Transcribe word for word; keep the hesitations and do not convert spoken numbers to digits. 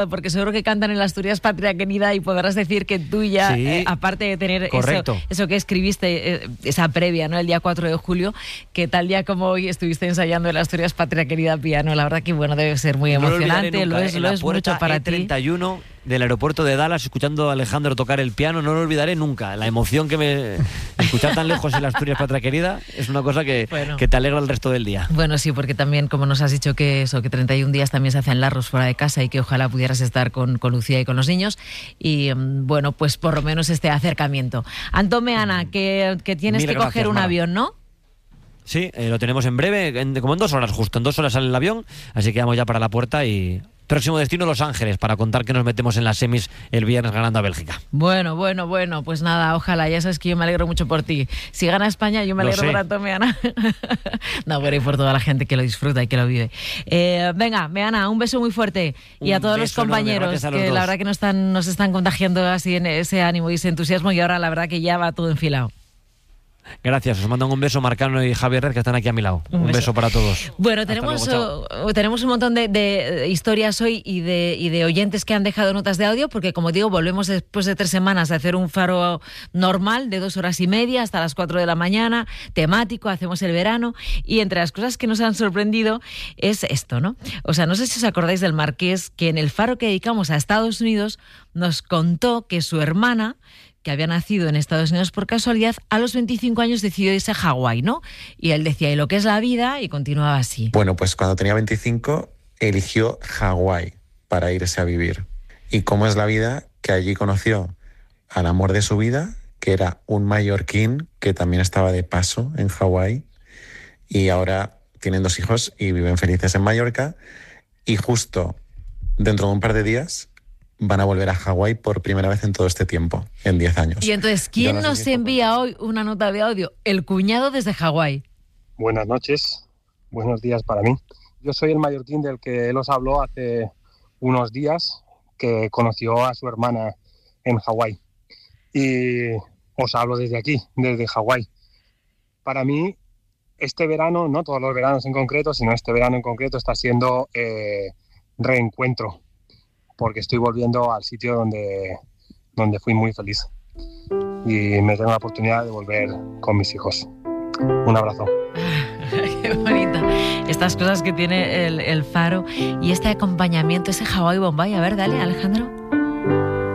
porque seguro que cantan en la Asturias Patria Querida y podrás decir que tú ya, sí, eh, aparte de tener eso, eso que escribiste, eh, esa previa, ¿no? El día cuatro de julio, que tal día como hoy estuviste ensayando el Asturias Patria Querida piano. La verdad que, bueno, debe ser muy emocionante, no lo, lo es, lo es mucho para E treinta y uno ti. Del aeropuerto de Dallas, escuchando a Alejandro tocar el piano, no lo olvidaré nunca. La emoción que me... Escuchar tan lejos el Asturias Patria Querida es una cosa que, bueno, que te alegra el resto del día. Bueno, sí, porque también, como nos has dicho que eso, que treinta y un días también se hacen largos fuera de casa y que ojalá pudieras estar con, con Lucía y con los niños. Y, bueno, pues por lo menos este acercamiento. Antón Meana, que, que tienes Mil que gracias, coger un Mara. avión, ¿no? Sí, eh, lo tenemos en breve, en, como en dos horas, justo en dos horas sale el avión, así que vamos ya para la puerta y... Próximo destino, Los Ángeles, para contar que nos metemos en las semis el viernes ganando a Bélgica. Bueno, bueno, bueno, pues nada, ojalá, ya sabes que yo me alegro mucho por ti. Si gana España, yo me alegro por Antón Meana. No, pero y por toda la gente que lo disfruta y que lo vive. Eh, venga, Meana, un beso muy fuerte. Y un a todos los compañeros, a los que dos. La verdad que nos están, nos están contagiando así en ese ánimo y ese entusiasmo, y ahora la verdad que ya va todo enfilado. Gracias, os mandan un beso Marcano y Javier Red, que están aquí a mi lado. Un, un beso. beso para todos. Bueno, tenemos, luego, uh, tenemos un montón de, de historias hoy y de, y de oyentes que han dejado notas de audio, porque como digo, volvemos después de tres semanas a hacer un faro normal de dos horas y media hasta las cuatro de la mañana, temático, hacemos el verano, y entre las cosas que nos han sorprendido es esto, ¿no? O sea, no sé si os acordáis del Marqués, que en el faro que dedicamos a Estados Unidos nos contó que su hermana, que había nacido en Estados Unidos por casualidad, a los veinticinco años decidió irse a Hawái, ¿no? Y él decía, ¿y lo que es la vida? Y continuaba así. Bueno, pues cuando tenía veinticinco eligió Hawái para irse a vivir. ¿Y cómo es la vida? Que allí conoció al amor de su vida, que era un mallorquín que también estaba de paso en Hawái, y ahora tienen dos hijos y viven felices en Mallorca, y justo dentro de un par de días van a volver a Hawái por primera vez en todo este tiempo, en diez años. Y entonces, ¿quién no nos si envía hoy una nota de audio? El cuñado desde Hawái. Buenas noches, buenos días para mí. Yo soy el mallorquín del que él os habló hace unos días, que conoció a su hermana en Hawái. Y os hablo desde aquí, desde Hawái. Para mí, este verano, no todos los veranos en concreto, sino este verano en concreto, está siendo eh, reencuentro, porque estoy volviendo al sitio donde, donde fui muy feliz. Y me tengo la oportunidad de volver con mis hijos. Un abrazo. Qué bonita. Estas cosas que tiene el, el faro y este acompañamiento, ese Hawái Bombay. A ver, dale, Alejandro.